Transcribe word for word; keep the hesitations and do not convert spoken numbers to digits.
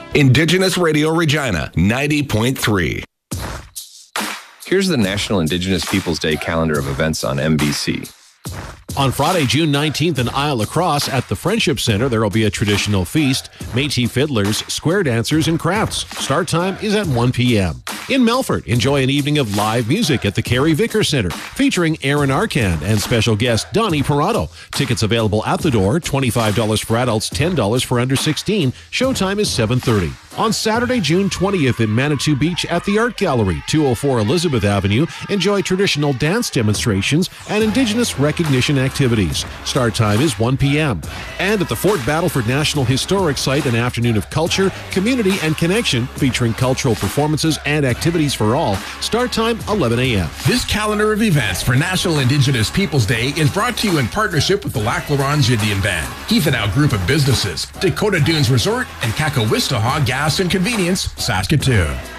Indigenous Radio Regina, ninety point three. Here's the National Indigenous Peoples Day calendar of events on N B C. On Friday, June nineteenth in Isle La Crosse at the Friendship Center, there will be a traditional feast, Métis fiddlers, square dancers, and crafts. Start time is at one p.m. In Melfort, enjoy an evening of live music at the Carrie Vicker Center, featuring Aaron Arcand and special guest Donnie Parado. Tickets available at the door, twenty-five dollars for adults, ten dollars for under sixteen. Showtime is seven thirty. On Saturday, June twentieth in Manitou Beach at the Art Gallery, two oh four Elizabeth Avenue, enjoy traditional dance demonstrations and Indigenous recognition activities. Start time is one p.m. And at the Fort Battleford National Historic Site, an afternoon of culture, community, and connection featuring cultural performances and activities for all. Start time eleven a.m. This calendar of events for National Indigenous Peoples Day is brought to you in partnership with the Lac La Ronge Indian Band, Heathenau Group of Businesses, Dakota Dunes Resort, and Kakawistahawk Gas and Convenience, Saskatoon.